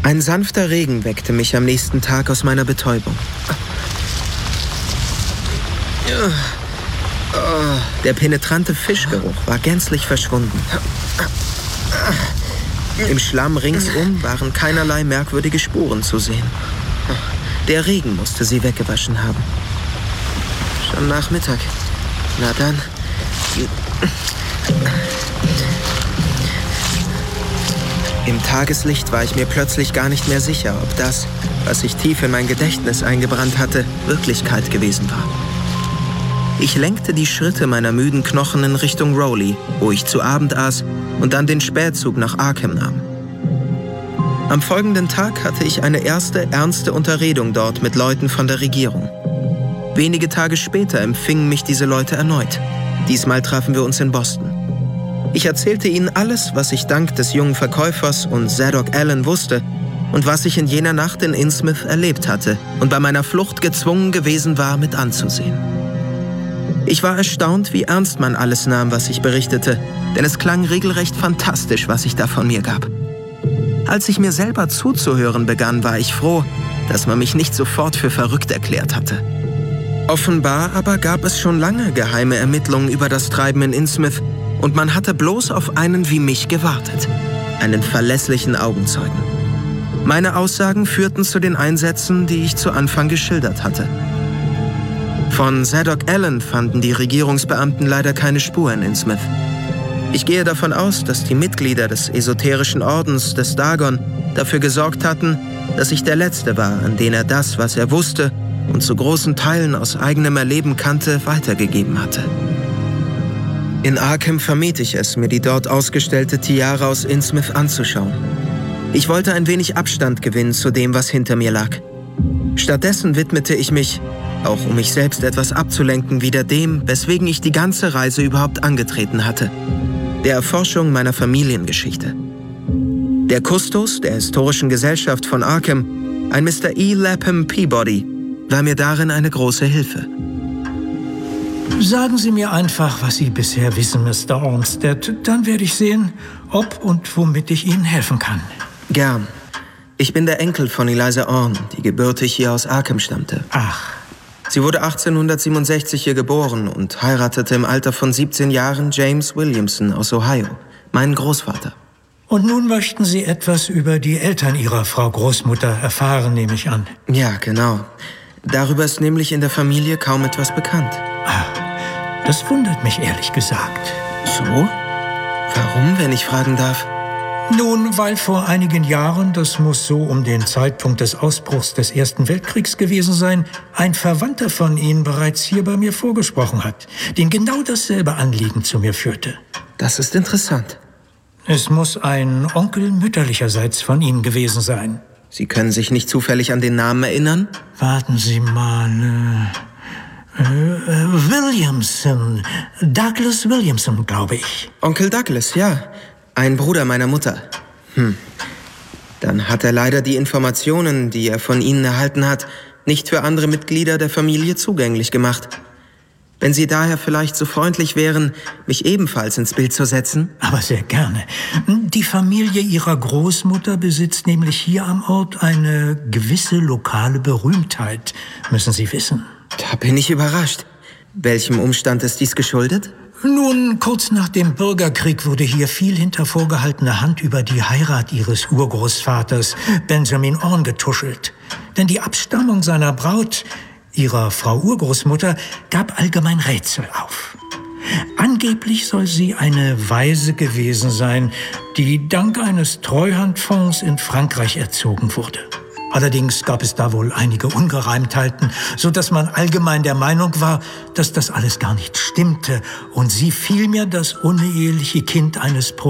Ein sanfter Regen weckte mich am nächsten Tag aus meiner Betäubung. Der penetrante Fischgeruch war gänzlich verschwunden. Im Schlamm ringsum waren keinerlei merkwürdige Spuren zu sehen. Der Regen musste sie weggewaschen haben. Schon Nachmittag. Na dann. Im Tageslicht war ich mir plötzlich gar nicht mehr sicher, ob das, was sich tief in mein Gedächtnis eingebrannt hatte, Wirklichkeit gewesen war. Ich lenkte die Schritte meiner müden Knochen in Richtung Rowley, wo ich zu Abend aß und dann den Spätzug nach Arkham nahm. Am folgenden Tag hatte ich eine erste ernste Unterredung dort mit Leuten von der Regierung. Wenige Tage später empfingen mich diese Leute erneut. Diesmal trafen wir uns in Boston. Ich erzählte ihnen alles, was ich dank des jungen Verkäufers und Zadok Allen wusste und was ich in jener Nacht in Innsmouth erlebt hatte und bei meiner Flucht gezwungen gewesen war, mit anzusehen. Ich war erstaunt, wie ernst man alles nahm, was ich berichtete, denn es klang regelrecht fantastisch, was ich da von mir gab. Als ich mir selber zuzuhören begann, war ich froh, dass man mich nicht sofort für verrückt erklärt hatte. Offenbar aber gab es schon lange geheime Ermittlungen über das Treiben in Innsmouth und man hatte bloß auf einen wie mich gewartet, einen verlässlichen Augenzeugen. Meine Aussagen führten zu den Einsätzen, die ich zu Anfang geschildert hatte. Von Zadok Allen fanden die Regierungsbeamten leider keine Spur in Innsmouth. Ich gehe davon aus, dass die Mitglieder des esoterischen Ordens des Dagon dafür gesorgt hatten, dass ich der Letzte war, an den er das, was er wusste und zu großen Teilen aus eigenem Erleben kannte, weitergegeben hatte. In Arkham vermied ich es, mir die dort ausgestellte Tiara aus Innsmouth anzuschauen. Ich wollte ein wenig Abstand gewinnen zu dem, was hinter mir lag. Stattdessen widmete ich mich, auch um mich selbst etwas abzulenken, wieder dem, weswegen ich die ganze Reise überhaupt angetreten hatte: der Erforschung meiner Familiengeschichte. Der Kustos der Historischen Gesellschaft von Arkham, ein Mr. E. Lapham Peabody, war mir darin eine große Hilfe. Sagen Sie mir einfach, was Sie bisher wissen, Mr. Olmsted. Dann werde ich sehen, ob und womit ich Ihnen helfen kann. Gern. Ich bin der Enkel von Eliza Orne, die gebürtig hier aus Arkham stammte. Ach. Sie wurde 1867 hier geboren und heiratete im Alter von 17 Jahren James Williamson aus Ohio, meinen Großvater. Und nun möchten Sie etwas über die Eltern Ihrer Frau Großmutter erfahren, nehme ich an. Ja, genau. Darüber ist nämlich in der Familie kaum etwas bekannt. Ah, das wundert mich ehrlich gesagt. So? Warum, wenn ich fragen darf? Nun, weil vor einigen Jahren, das muss so um den Zeitpunkt des Ausbruchs des Ersten Weltkriegs gewesen sein, ein Verwandter von Ihnen bereits hier bei mir vorgesprochen hat, den genau dasselbe Anliegen zu mir führte. Das ist interessant. Es muss ein Onkel mütterlicherseits von Ihnen gewesen sein. Sie können sich nicht zufällig an den Namen erinnern? Warten Sie mal. Williamson. Douglas Williamson, glaube ich. Onkel Douglas, ja. Ein Bruder meiner Mutter. Dann hat er leider die Informationen, die er von Ihnen erhalten hat, nicht für andere Mitglieder der Familie zugänglich gemacht. Wenn Sie daher vielleicht so freundlich wären, mich ebenfalls ins Bild zu setzen? Aber sehr gerne. Die Familie Ihrer Großmutter besitzt nämlich hier am Ort eine gewisse lokale Berühmtheit, müssen Sie wissen. Da bin ich überrascht. Welchem Umstand ist dies geschuldet? Nun, kurz nach dem Bürgerkrieg wurde hier viel hinter vorgehaltener Hand über die Heirat Ihres Urgroßvaters Benjamin Orne getuschelt. Denn die Abstammung seiner Braut, Ihrer Frau Urgroßmutter, gab allgemein Rätsel auf. Angeblich soll sie eine Waise gewesen sein, die dank eines Treuhandfonds in Frankreich erzogen wurde. Allerdings gab es da wohl einige Ungereimtheiten, so dass man allgemein der Meinung war, dass das alles gar nicht stimmte und sie vielmehr das uneheliche Kind eines